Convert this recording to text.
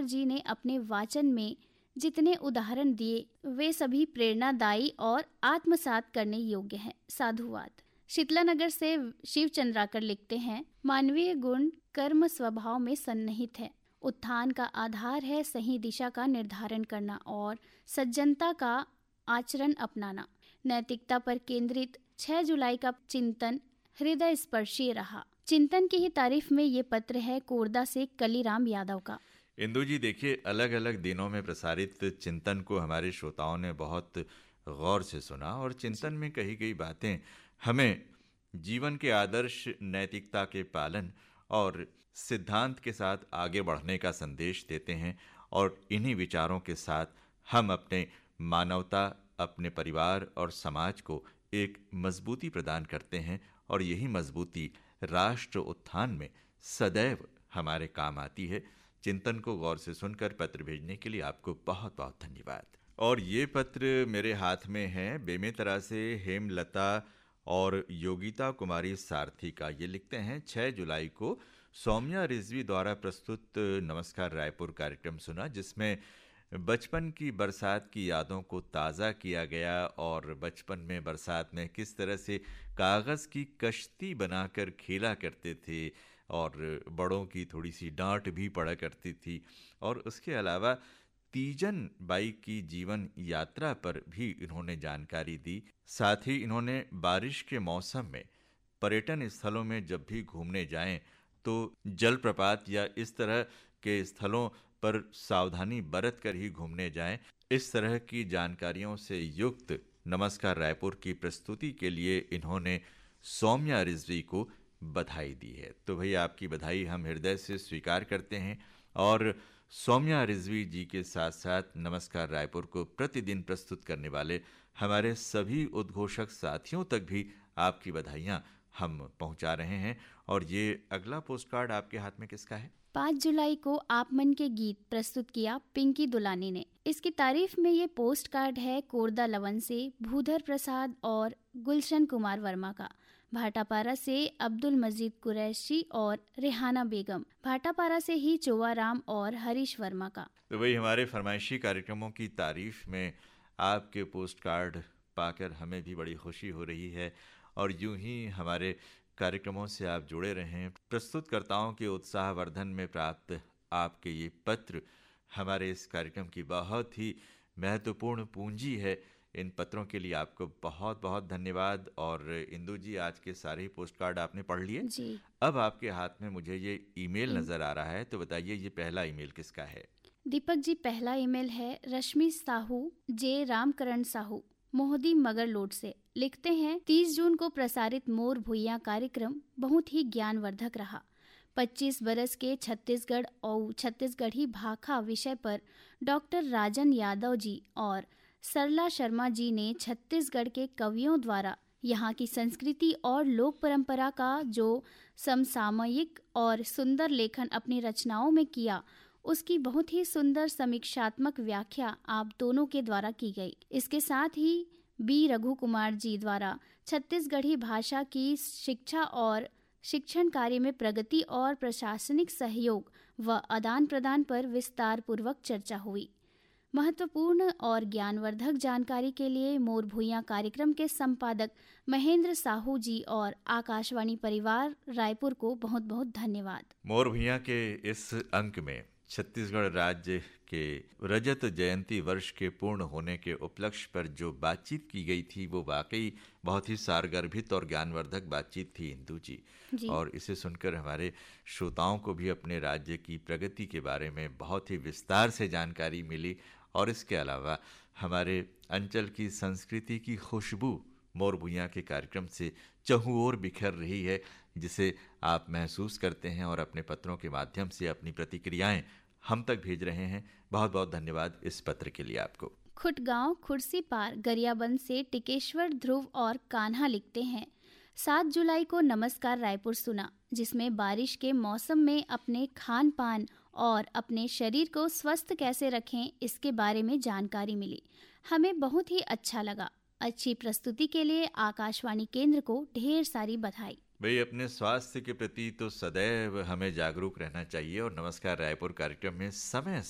जी ने अपने वाचन में जितने उदाहरण दिए वे सभी प्रेरणादायी और आत्मसात करने योग्य हैं। साधुवाद। शीतलानगर से शिव चंद्राकर लिखते हैं, मानवीय गुण कर्म स्वभाव में सन्निहित है। उत्थान का आधार है सही दिशा का निर्धारण करना और सज्जनता का आचरण अपनाना। नैतिकता पर केंद्रित 6 जुलाई का चिंतन हृदय स्पर्शी रहा। चिंतन की ही तारीफ में ये पत्र है कोरदा से कलीराम यादव का। इंदु जी, देखिए, अलग अलग दिनों में प्रसारित चिंतन को हमारे श्रोताओं ने बहुत गौर से सुना और चिंतन में कही गई बातें हमें जीवन के आदर्श, नैतिकता के पालन और सिद्धांत के साथ आगे बढ़ने का संदेश देते हैं। और इन्हीं विचारों के साथ हम अपने मानवता, अपने परिवार और समाज को एक मजबूती प्रदान करते हैं और यही मजबूती राष्ट्र उत्थान में सदैव हमारे काम आती है। चिंतन को गौर से सुनकर पत्र भेजने के लिए आपको बहुत बहुत धन्यवाद। और ये पत्र मेरे हाथ में है बेमेतरा से हेमलता और योगिता कुमारी सारथी का। ये लिखते हैं, 6 जुलाई को सौम्या रिजवी द्वारा प्रस्तुत नमस्कार रायपुर कार्यक्रम सुना, जिसमें बचपन की बरसात की यादों को ताज़ा किया गया और बचपन में बरसात में किस तरह से कागज़ की कश्ती बनाकर खेला करते थे और बड़ों की थोड़ी सी डांट भी पड़ा करती थी। और उसके अलावा तीजन बाई की जीवन यात्रा पर भी इन्होंने जानकारी दी। साथ ही इन्होंने बारिश के मौसम में पर्यटन स्थलों में जब भी घूमने जाएं तो जलप्रपात या इस तरह के स्थलों पर सावधानी बरत कर ही घूमने जाएं। इस तरह की जानकारियों से युक्त नमस्कार रायपुर की प्रस्तुति के लिए इन्होंने सौम्या रिजवी को बधाई दी है। तो भैया, आपकी बधाई हम हृदय से स्वीकार करते हैं और सौम्या रिजवी जी के साथ साथ नमस्कार रायपुर को प्रतिदिन प्रस्तुत करने वाले हमारे सभी उद्घोषक साथियों तक भी आपकी बधाइयां हम पहुंचा रहे हैं। और ये अगला पोस्ट कार्ड आपके हाथ में किसका है? 5 जुलाई को आप मन के गीत प्रस्तुत किया पिंकी दुलानी ने। इसकी तारीफ में ये पोस्ट कार्ड है कोरदा लवन से भूधर प्रसाद और गुलशन कुमार वर्मा का। भाटापारा से अब्दुल मजीद कुरैशी और रेहाना बेगम, भाटापारा से ही चोवाराम और हरीश वर्मा का। तो वही हमारे फरमाइशी कार्यक्रमों की तारीफ में आपके पोस्ट कार्ड पाकर हमें भी बड़ी खुशी हो रही है। और यूं ही हमारे कार्यक्रमों से आप जुड़े रहें। प्रस्तुतकर्ताओं के उत्साहवर्धन में प्राप्त आपके ये पत्र हमारे इस कार्यक्रम की बहुत ही महत्वपूर्ण पूंजी है। इन पत्रों के लिए आपको बहुत बहुत धन्यवाद। और इंदु जी, आज के सारे ही पोस्ट कार्ड आपने पढ़ लिए जी। अब आपके हाथ में मुझे ये ईमेल नजर आ रहा है, तो बताइए ये पहला ईमेल किसका है? दीपक जी, पहला ईमेल है रश्मि साहू जे रामकरण साहू मोहदी मगरलोड से। लिखते हैं, 30 जून को प्रसारित मोर भुइयां कार्यक्रम बहुत ही ज्ञानवर्धक रहा। 25 बरस के छत्तीसगढ़ और छत्तीसगढ़ी भाखा विषय पर डॉक्टर राजन यादव जी और सरला शर्मा जी ने छत्तीसगढ़ के कवियों द्वारा यहाँ की संस्कृति और लोक परंपरा का जो समसामयिक और सुंदर लेखन अपनी रचनाओं में किया, उसकी बहुत ही सुंदर समीक्षात्मक व्याख्या आप दोनों के द्वारा की गई। इसके साथ ही बी रघु कुमार जी द्वारा छत्तीसगढ़ी भाषा की शिक्षा और शिक्षण कार्य में प्रगति और प्रशासनिक सहयोग व आदान प्रदान पर विस्तार पूर्वक चर्चा हुई। महत्वपूर्ण और ज्ञानवर्धक जानकारी के लिए मोर भुइयां कार्यक्रम के संपादक महेंद्र साहू जी और आकाशवाणी परिवार रायपुर को बहुत बहुत धन्यवाद। मोर भुइयां के इस अंक में छत्तीसगढ़ राज्य के रजत जयंती वर्ष के पूर्ण होने के उपलक्ष्य पर जो बातचीत की गई थी वो वाकई बहुत ही सारगर्भित और ज्ञानवर्धक बातचीत थी इंदु जी। और इसे सुनकर हमारे श्रोताओं को भी अपने राज्य की प्रगति के बारे में बहुत ही विस्तार से जानकारी मिली। और इसके अलावा हमारे अंचल की संस्कृति की खुशबू मोर भुइयां के कार्यक्रम से चहुं ओर बिखर रही है, जिसे आप महसूस करते हैं और अपने पत्रों के माध्यम से अपनी प्रतिक्रियाएं हम तक भेज रहे हैं। बहुत बहुत धन्यवाद इस पत्र के लिए आपको। खुटगांव खुर्सी पार गरियाबंद से टिकेश्वर, ध्रुव और कान्हा लिखते हैं, 7 जुलाई को नमस्कार रायपुर सुना, जिसमें बारिश के मौसम में अपने खान पान और अपने शरीर को स्वस्थ कैसे रखें इसके बारे में जानकारी मिली। हमें बहुत ही अच्छा लगा। अच्छी प्रस्तुति के लिए आकाशवाणी केंद्र को ढेर सारी बधाई। भाई, अपने स्वास्थ्य के प्रति तो सदैव हमें जागरूक रहना चाहिए और नमस्कार रायपुर कार्यक्रम में समय